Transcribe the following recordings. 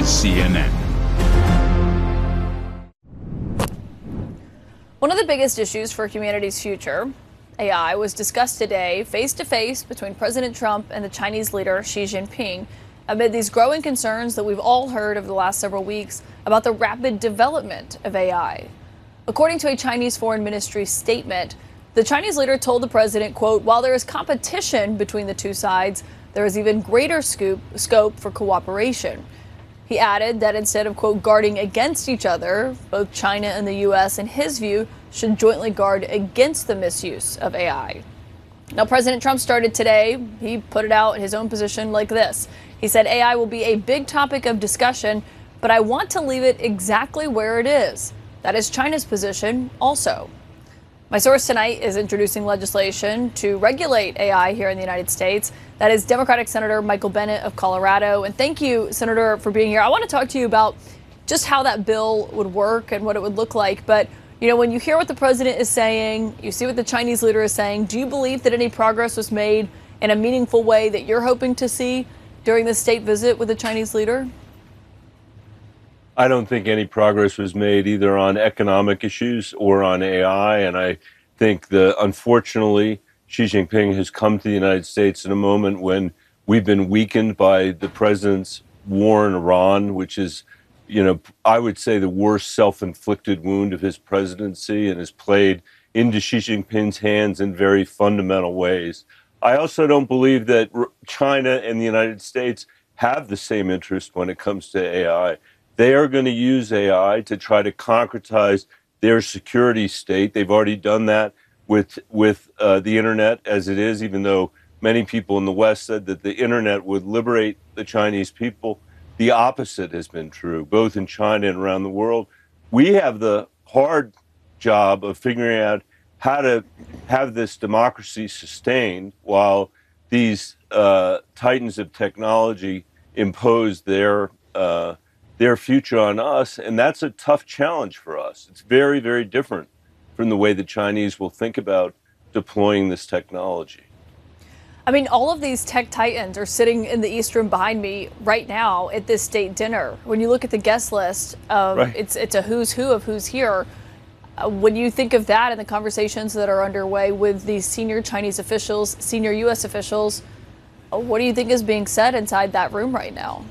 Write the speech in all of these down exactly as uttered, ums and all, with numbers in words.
is C N N. One of the biggest issues for humanity's future, A I, was discussed today face-to-face between President Trump and the Chinese leader Xi Jinping amid these growing concerns that we've all heard over the last several weeks about the rapid development of A I. According to a Chinese Foreign Ministry statement, the Chinese leader told the president, quote, while there is competition between the two sides, there is even greater scope, scope for cooperation. He added that instead of, quote, guarding against each other, both China and the U S, in his view, should jointly guard against the misuse of A I. Now, President Trump started today. He put it out his own position like this. He said A I will be a big topic of discussion, but I want to leave it exactly where it is. That is China's position also. My source tonight is introducing legislation to regulate A I here in the United States. That is Democratic Senator Michael Bennet of Colorado. And thank you, Senator, for being here. I want to talk to you about just how that bill would work and what it would look like. But, you know, when you hear what the president is saying, you see what the Chinese leader is saying, do you believe that any progress was made in a meaningful way that you're hoping to see during the state visit with the Chinese leader? I don't think any progress was made either on economic issues or on A I. And I think that, unfortunately, Xi Jinping has come to the United States in a moment when we've been weakened by the president's war in Iran, which is, you know, I would say the worst self-inflicted wound of his presidency and has played into Xi Jinping's hands in very fundamental ways. I also don't believe that China and the United States have the same interest when it comes to A I. They are going to use A I to try to concretize their security state. They've already done that with with uh, the internet as it is, even though many people in the West said that the internet would liberate the Chinese people. The opposite has been true, both in China and around the world. We have the hard job of figuring out how to have this democracy sustained while these uh, titans of technology impose their uh, their future on us, and that's a tough challenge for us. It's very, very different from the way the Chinese will think about deploying this technology. I mean, all of these tech titans are sitting in the East Room behind me right now at this state dinner. When you look at the guest list, um, right. it's it's a who's who of who's here. Uh, when you think of that and the conversations that are underway with these senior Chinese officials, senior U S officials, uh, what do you think is being said inside that room right now?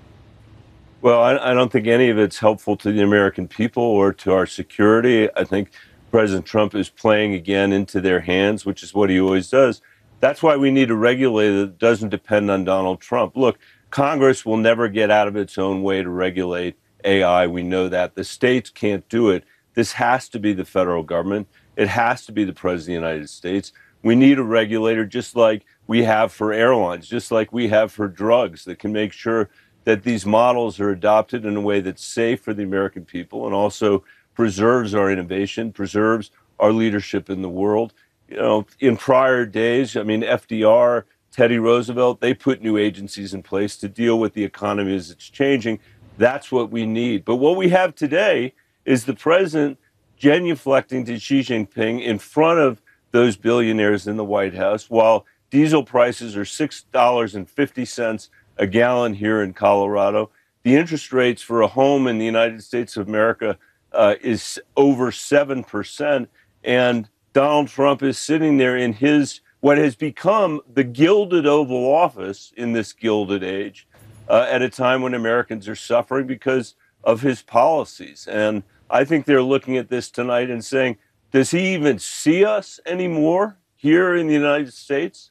Well, I, I don't think any of it's helpful to the American people or to our security. I think President Trump is playing again into their hands, which is what he always does. That's why we need a regulator that doesn't depend on Donald Trump. Look, Congress will never get out of its own way to regulate A I. We know that. The states can't do it. This has to be the federal government. It has to be the President of the United States. We need a regulator just like we have for airlines, just like we have for drugs, that can make sure that these models are adopted in a way that's safe for the American people and also preserves our innovation, preserves our leadership in the world. You know, in prior days, I mean, F D R, Teddy Roosevelt, they put new agencies in place to deal with the economy as it's changing. That's what we need. But what we have today is the president genuflecting to Xi Jinping in front of those billionaires in the White House while diesel prices are six dollars and fifty cents a gallon here in Colorado. The interest rates for a home in the United States of America uh, is over seven percent. And Donald Trump is sitting there in his, what has become the gilded Oval Office in this gilded age, uh, at a time when Americans are suffering because of his policies. And I think they're looking at this tonight and saying, does he even see us anymore here in the United States?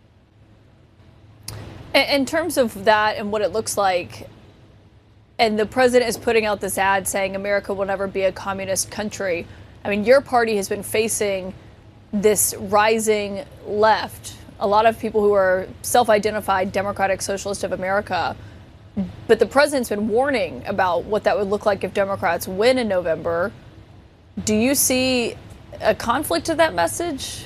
In terms of that and what it looks like, and the president is putting out this ad saying America will never be a communist country. I mean, your party has been facing this rising left, a lot of people who are self-identified Democratic Socialist of America. But the president's been warning about what that would look like if Democrats win in November. Do you see a conflict to that message?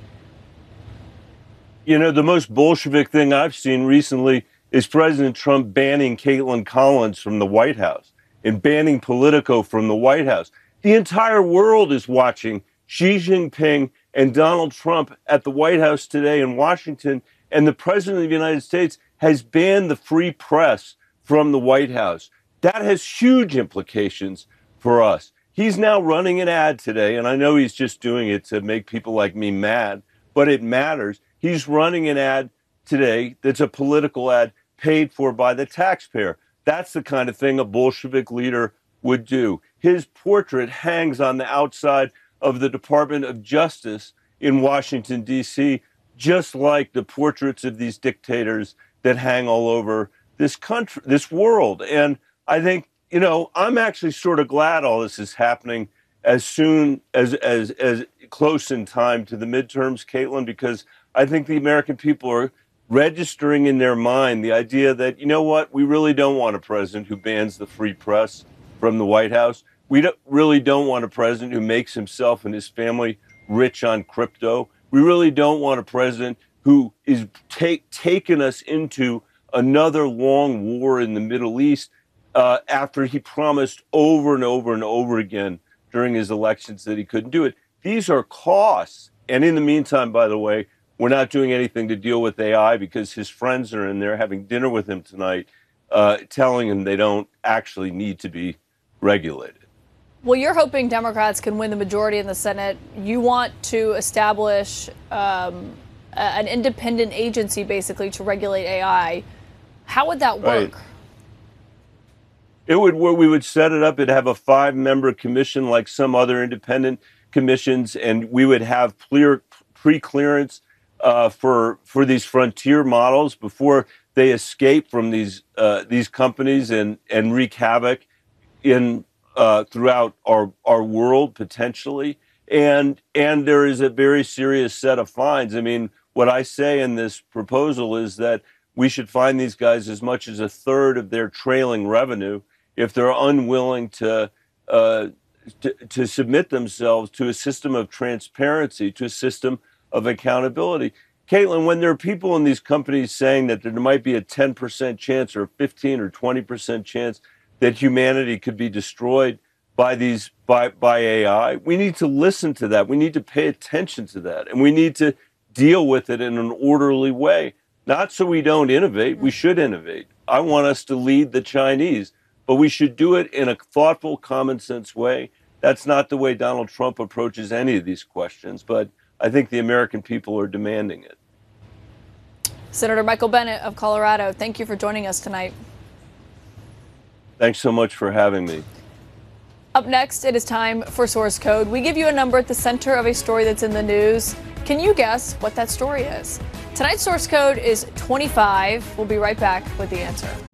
You know, the most Bolshevik thing I've seen recently is President Trump banning Caitlin Collins from the White House and banning Politico from the White House. The entire world is watching Xi Jinping and Donald Trump at the White House today in Washington, and the President of the United States has banned the free press from the White House. That has huge implications for us. He's now running an ad today, and I know he's just doing it to make people like me mad, but it matters. He's running an ad today that's a political ad paid for by the taxpayer. That's the kind of thing a Bolshevik leader would do. His portrait hangs on the outside of the Department of Justice in Washington, D C, just like the portraits of these dictators that hang all over this country, this world. And I think, you know, I'm actually sort of glad all this is happening as soon as, as, as close in time to the midterms, Caitlin, because I think the American people are registering in their mind the idea that, you know what, we really don't want a president who bans the free press from the White House. We don't, really don't want a president who makes himself and his family rich on crypto. We really don't want a president who is take, taking us into another long war in the Middle East uh, after he promised over and over and over again during his elections that he couldn't do it. These are costs. And in the meantime, by the way, we're not doing anything to deal with A I because his friends are in there having dinner with him tonight, uh, telling him they don't actually need to be regulated. Well, you're hoping Democrats can win the majority in the Senate. You want to establish um, a, an independent agency, basically, to regulate A I. How would that work? Right. It would, where we would set it up, it'd have a five-member commission like some other independent commissions, and we would have clear pre-clearance uh, for for these frontier models before they escape from these uh, these companies and and wreak havoc in uh, throughout our our world potentially. And and there is a very serious set of fines. I mean, what I say in this proposal is that we should fine these guys as much as a third of their trailing revenue if they're unwilling to, uh, to to submit themselves to a system of transparency, to a system of accountability. Caitlin, when there are people in these companies saying that there might be a ten percent chance or a fifteen or twenty percent chance that humanity could be destroyed by these by by A I, we need to listen to that. We need to pay attention to that, and we need to deal with it in an orderly way. Not so we don't innovate. We should innovate. I want us to lead the Chinese, but we should do it in a thoughtful, common sense way. That's not the way Donald Trump approaches any of these questions, but I think the American people are demanding it. Senator Michael Bennet of Colorado, thank you for joining us tonight. Thanks so much for having me. Up next, it is time for Source Code. We give you a number at the center of a story that's in the news. Can you guess what that story is? Tonight's Source Code is twenty-five. We'll be right back with the answer.